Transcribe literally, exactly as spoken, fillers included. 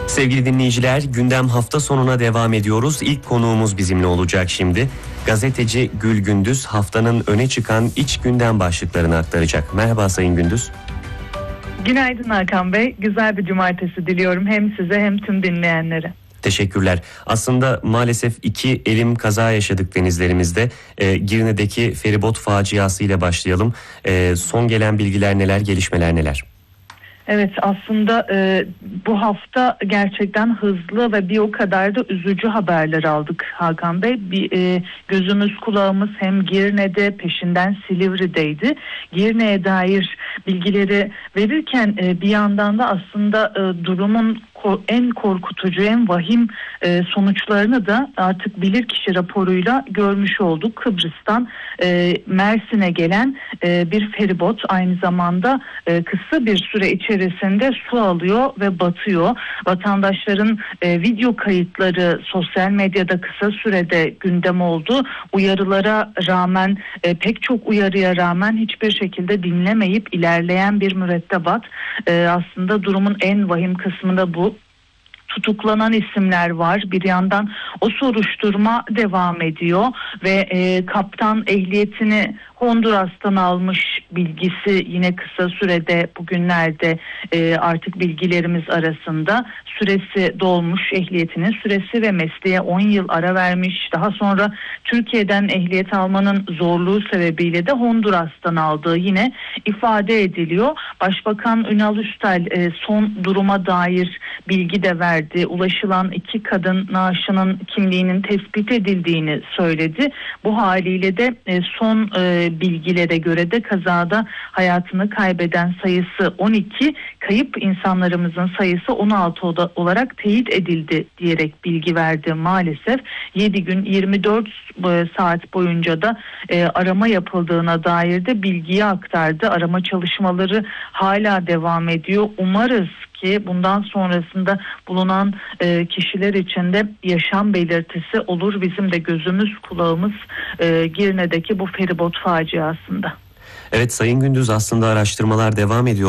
Sevgili dinleyiciler, gündem hafta sonuna devam ediyoruz. İlk konuğumuz bizimle olacak şimdi. Gazeteci Gül Gündüz haftanın öne çıkan iç gündem başlıklarını aktaracak. Merhaba Sayın Gündüz. Günaydın Hakan Bey. Güzel bir cumartesi diliyorum hem size hem tüm dinleyenlere. Teşekkürler. Aslında maalesef iki elim kaza yaşadık denizlerimizde. Ee, Girne'deki feribot faciası ile başlayalım. Ee, son gelen bilgiler neler, gelişmeler neler? Evet, aslında e, bu hafta gerçekten hızlı ve bir o kadar da üzücü haberler aldık Hakan Bey. Bir e, gözümüz kulağımız hem Girne'de, peşinden Silivri'deydi. Girne'ye dair bilgileri verirken e, bir yandan da aslında e, durumun en korkutucu, en vahim e, sonuçlarını da artık bilirkişi raporuyla görmüş olduk. Kıbrıs'tan e, Mersin'e gelen e, bir feribot aynı zamanda e, kısa bir süre içerisinde su alıyor ve batıyor. Vatandaşların e, video kayıtları sosyal medyada kısa sürede gündem oldu. Uyarılara rağmen, e, pek çok uyarıya rağmen hiçbir şekilde dinlemeyip ilerleyen bir mürettebat. E, aslında durumun en vahim kısmı da bu. Tutuklanan isimler var. Bir yandan o soruşturma devam ediyor ve e, kaptan ehliyetini Honduras'tan almış bilgisi yine kısa sürede bugünlerde e, artık bilgilerimiz arasında. Süresi dolmuş, ehliyetinin süresi ve mesleğe on yıl ara vermiş. Daha sonra Türkiye'den ehliyet almanın zorluğu sebebiyle de Honduras'tan aldığı yine ifade ediliyor. Başbakan Ünal Üstel e, son duruma dair bilgi de verdi. Ulaşılan iki kadın naaşının kimliğinin tespit edildiğini söyledi. Bu haliyle de e, son e, bilgilere göre de kazada hayatını kaybeden sayısı on iki, kayıp insanlarımızın sayısı on altı olarak teyit edildi diyerek bilgi verdi maalesef. yedi gün yirmi dört saat boyunca da e, arama yapıldığına dair de bilgiyi aktardı. Arama çalışmaları hala devam ediyor. Umarız ki bundan sonrasında bulunan e, kişiler için de yaşam belirtisi olur. Bizim de gözümüz kulağımız e, Girne'deki bu feribot faciasında. Evet Sayın Gündüz, aslında araştırmalar devam ediyor.